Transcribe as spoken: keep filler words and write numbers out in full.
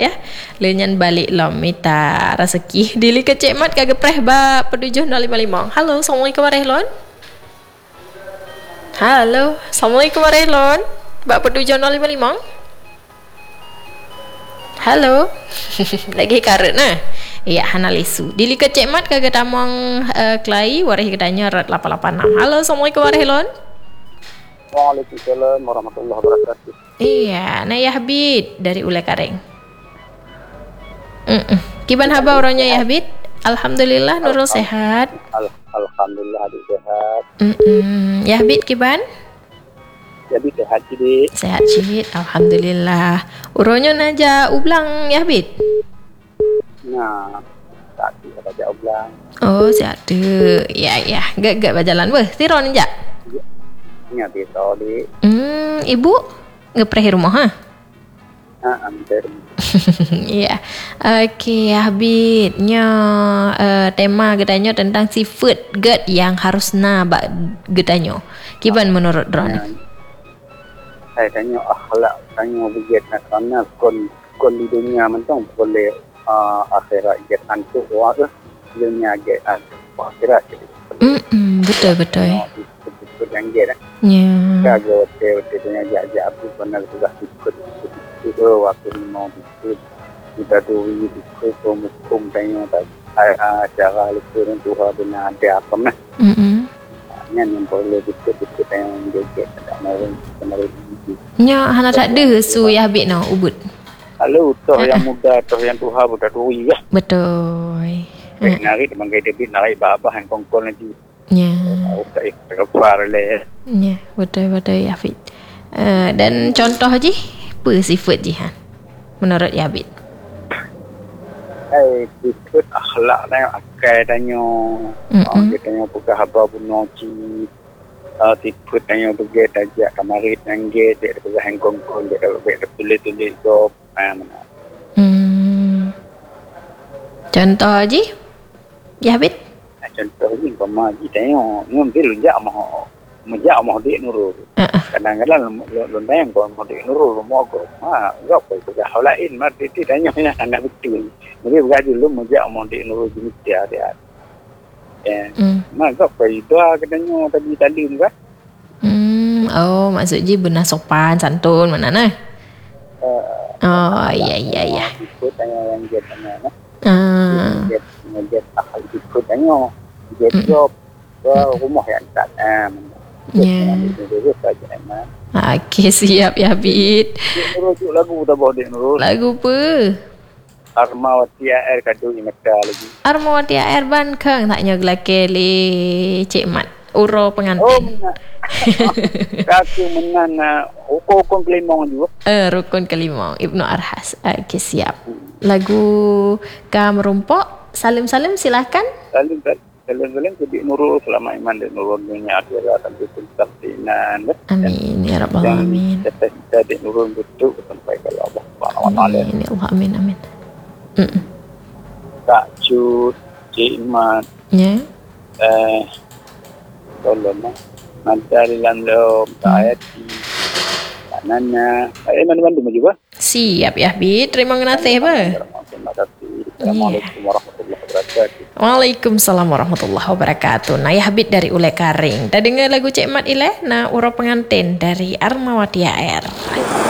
ya. Lenyan balik lom mita rezeki. Dili ke Cik Mat kagak preh ba petujuh nol lima lima. Halo, Assalamualaikum warahmatullahi wabarakatuh. Halo, Assalamualaikum warahmatullahi wabarakatuh. Ba petujuh nol lima lima. Halo. Lagi karet nah. Ya, hana lesu. Dili ke Cik Mat kagak tamang uh, klai warih kedanya rat lapan lapan enam. Halo, Assalamualaikum warahmatullahi wabarakatuh. Waalaikumsalam warahmatullahi wabarakatuh. Iya, Naya Habib dari Ule Kareng. Mm-mm. Kiban haba orangnya ya Habib? Alhamdulillah Nurul sehat. Al- Alhamdulillah adik sehat. Mm-mm. Ya Habib kiban? Jadi sehat jadi. Sehat Cid, Alhamdulillah. Uronya naja ublang ya Habib? Nah, tadi ada jauh bilang. Oh, sehat tu. Ya ya, gak gak berjalan weh. Tiron aja. Ini bisa di. Hmm, ibu ngepreh rumah ha? Ah, hampir. Iya. Okey, Habib. Nya uh, tema gedanya tentang seafood ged yang harus na bak gedanya. Kiban menurut Dron? Saya tanya akhlak, tanya begitu nak karena kon kon di dunia mentong boleh uh, akhirat get antuk wah eh dunia get antuk akhirat jadi. Hmm, betul betul. Betul yang get. Ya. Kalau hotel-hotelnya jajak aku pernah sudah ikut itu waktu mau ikut kita tuh ikut hukum tanya tak cara lekuk Tuhan benar ada apa nah. Hmm. Yang boleh ikut ikut yang jajak tak mau benar itu. Nya hana tak ada su ya Habib no ubud. Kalau toh yang muda toh yang Tuhan budak tuwi ya. Betul. Baik nari dengan gaya debit nari babah yang kongkol nanti. Ya. Aku tak ikut kepar leh. Ya, betul betul ya Habib. Uh, dan contoh je apa sifat jihan menurut ya Habib? Eh, ikut akhlak lah akai tanya. Oh, dia tanya buka haba bunoci. Ah, ikut tanya buka tajak kamarit nangge dia buka hengkongkol dia buka tulis-tulis job mana. Hmm. Contoh je ya Habib? Contoh ni pama kita tengok ngambil lunjak mah menjak mah dia nurul. Kadang-kadang lundang kau mah dia nurul mau kau. Ah, enggak apa itu hal lain mah dia tanya nya anak betul. Jadi bukan dulu menjak mah dia nurul jenis dia dia. Ya. Mah enggak apa itu katanya tadi tadi enggak. Hmm, oh maksud je benar sopan santun mana nah? Oh, iya iya iya. Ikut tanya yang dia tanya nah. Ah. Dia dia akal ikut tanya. Dia job ke rumah yang tak am. Ya. Okey, siap ya Habib. Nurul lagu tak bawa dia Nurul. Lagu apa? Armawati Air kadu imata lagi. Armawati Air ban kang taknya gelake le Cik Mat. Uro pengantin. Oh, benar. Kaki menana hukum kelimong juga. Eh, rukun kelima Ibnu Arhas. Okey, siap. Lagu Ka Merumpok, Salim-salim silakan. Salim salim jadi Nurul selama iman dan Nurul dunia akhirat tentu tetap dinan. Amin ya rabbal alamin. Kita di Nurul betul sampai ke Allah Subhanahu wa taala. Amin ya Allah, amin amin. Mm. Tak cut Cik Mat. Ya. Eh tolong nanti landom ayati kanannya. Eh mana-mana juga. Siap ya Bi, terima kasih ba. Terima kasih. Assalamualaikum warahmatullahi wabarakatuh. Waalaikumsalam warahmatullahi wabarakatuh. Nah ya Habib dari Ule Karing. Dah dengar lagu Cik Mat ileh, nah uro pengantin dari Armawati Air.